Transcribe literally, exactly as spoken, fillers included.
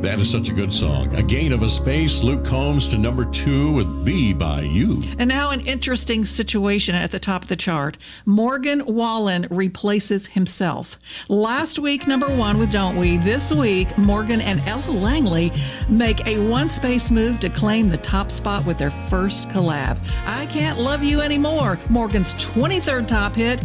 That is such a good song. A Gain of a Space, Luke Combs to number two with Be By You. And now an interesting situation at the top of the chart. Morgan Wallen replaces himself. Last week, number one with Don't We. This week, Morgan and Ella Langley make a one-space move to claim the top spot with their first collab. I Can't Love You Anymore, Morgan's twenty-third top hit,